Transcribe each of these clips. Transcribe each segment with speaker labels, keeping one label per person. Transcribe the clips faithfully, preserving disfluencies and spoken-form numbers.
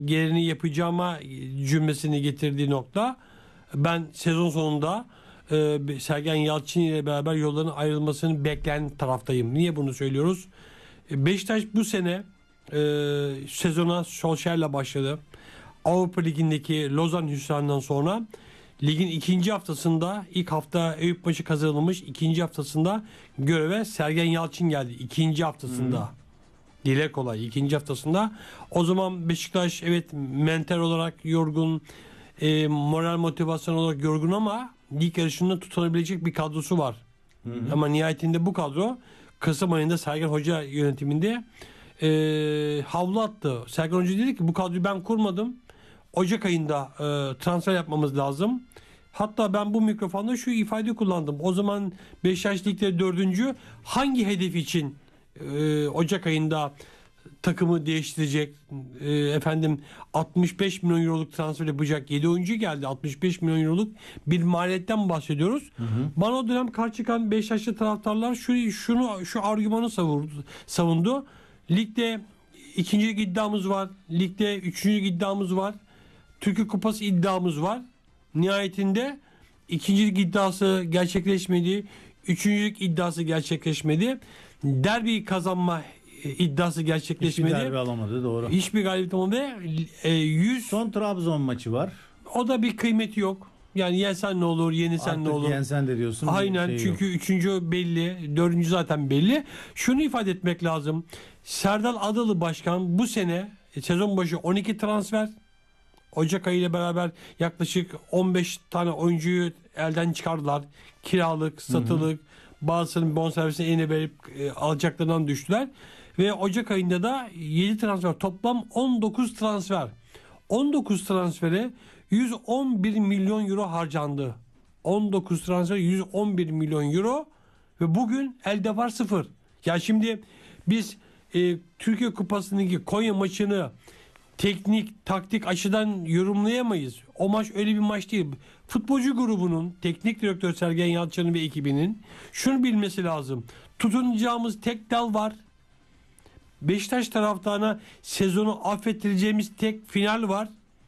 Speaker 1: gereğini yapacağıma cümlesini getirdiği nokta, ben sezon sonunda e, Sergen Yalçın ile beraber yolların ayrılmasını bekleyen taraftayım. Niye bunu söylüyoruz? E, Beşiktaş bu sene e, sezona Solskjaer'le başladı. Avrupa Ligi'ndeki Lozan hüsranından sonra ligin ikinci haftasında, ilk hafta Eyüp maçı kazanılmış, ikinci haftasında göreve Sergen Yalçın geldi. İkinci haftasında. Hmm. Dile kolay. ikinci haftasında. O zaman Beşiktaş evet mental olarak yorgun, e, moral motivasyon olarak yorgun ama lig yarışında tutanabilecek bir kadrosu var. Hı hı. Ama nihayetinde bu kadro Kasım ayında Sergen Hoca yönetiminde e, havlu attı. Sergen Hoca dedi ki bu kadroyu ben kurmadım. Ocak ayında e, transfer yapmamız lazım. Hatta ben bu mikrofonda şu ifadeyi kullandım. O zaman Beşiktaş Lig'de dördüncü, hangi hedef için e, Ocak ayında takımı değiştirecek, e, efendim altmış beş milyon euroluk transfer yapacak yedi oyuncu geldi. altmış beş milyon euroluk bir maliyetten bahsediyoruz. Hı hı. Bana o dönem karşı çıkan Beşiktaşlı taraftarlar şu şunu şu argümanı savurdu, savundu. Ligde ikincilik iddiamız var. Ligde üçüncülük iddiamız var. Türkiye Kupası iddiamız var. Nihayetinde ikincilik iddiası gerçekleşmedi. Üçüncülük iddiası gerçekleşmedi. Derbi kazanma iddiası gerçekleşmedi.
Speaker 2: Hiçbir derbi alamadı, doğru.
Speaker 1: Hiçbir galibiyet alamadı. E, yüz
Speaker 2: Son Trabzon maçı var.
Speaker 1: O da bir kıymeti yok. Yani yensen ne olur, yenilsen
Speaker 2: Artık
Speaker 1: ne olur.
Speaker 2: yensen de diyorsun.
Speaker 1: Aynen,
Speaker 2: şey
Speaker 1: çünkü
Speaker 2: yok.
Speaker 1: üçüncü belli, dördüncü zaten belli. Şunu ifade etmek lazım. Serdal Adalı Başkan bu sene sezon başı on iki transfer, Ocak ayı ile beraber yaklaşık on beş tane oyuncuyu elden çıkardılar. Kiralık, satılık, hı hı. bazısının bonservisine eline verip e, alacaklarından düştüler. Ve Ocak ayında da yedi transfer, toplam on dokuz transfer. on dokuz transfere yüz on bir milyon euro harcandı. on dokuz transfer yüz on bir milyon euro ve bugün elde var sıfır. Ya şimdi biz e, Türkiye Kupası'ndaki Konya maçını teknik, taktik açıdan yorumlayamayız. O maç öyle bir maç değil. Futbolcu grubunun, teknik direktör Sergen Yalçın'ın ve ekibinin şunu bilmesi lazım. Tutunacağımız tek dal var. Beşiktaş taraftarına sezonu affettireceğimiz tek final var.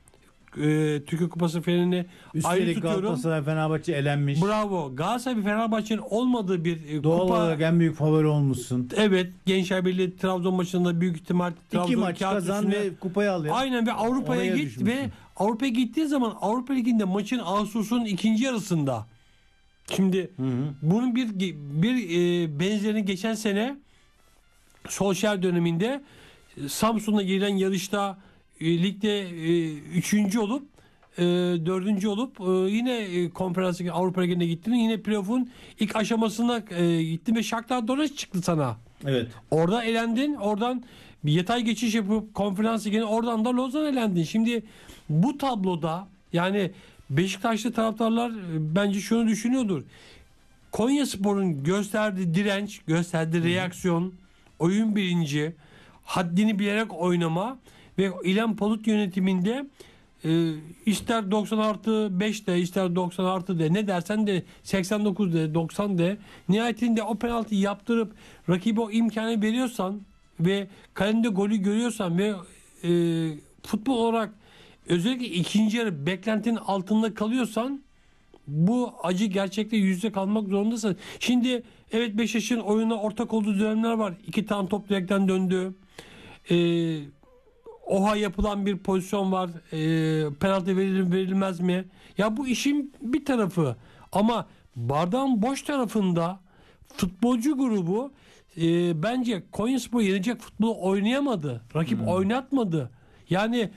Speaker 1: Ee, Türkiye Kupası finalini ayrı tutuyorum.
Speaker 2: Galatasaray, Fenerbahçe elenmiş.
Speaker 1: Bravo. Galatasaray ve Fenerbahçe'nin olmadığı bir e,
Speaker 2: Doğal
Speaker 1: kupa.
Speaker 2: olarak en büyük favori olmuşsun.
Speaker 1: Evet. Gençler Birliği Trabzon maçında büyük ihtimal Trabzon
Speaker 2: İki maç kazan ve kupayı alıyor.
Speaker 1: Aynen, ve Avrupa'ya git düşmüşsün. Ve Avrupa'ya gittiği zaman Avrupa Ligi'nde maçın Ağustos'un ikinci yarısında. Şimdi hı hı. bunun bir bir e, benzerini geçen sene Solskjaer döneminde Samsun'da girilen yarışta e, ligde e, üçüncü olup e, dördüncü olup e, yine e, konferans Avrupa Ligi'ne gittin. Yine playoff'un ilk aşamasına e, gittin ve Shakhtar Donetsk çıktı sana.
Speaker 2: Evet.
Speaker 1: Orada elendin. Oradan bir yatay geçiş yapıp konferans ligine, oradan da Lozan elendin. Şimdi bu tabloda yani Beşiktaşlı taraftarlar e, bence şunu düşünüyordur. Konyaspor'un gösterdiği direnç, gösterdiği reaksiyon, oyun bilinci, haddini bilerek oynama ve İlhan Palut yönetiminde e, ister doksan artı beş de, ister doksan artı de, ne dersen de seksen dokuz de, doksan de, nihayetinde o penaltıyı yaptırıp rakibe o imkanı veriyorsan ve kalende golü görüyorsan ve e, futbol olarak özellikle ikinci yarı beklentinin altında kalıyorsan, bu acı gerçekle yüzde kalmak zorundasın. Şimdi evet, Beşiktaş'ın oyuna ortak olduğu dönemler var. İki tane top direkten döndü. Ee, oha yapılan bir pozisyon var. Ee, penaltı verilir verilmez mi? Ya bu işin bir tarafı. Ama bardağın boş tarafında futbolcu grubu e, bence Konyaspor yenecek futbolu oynayamadı. Rakip hmm. oynatmadı. Yani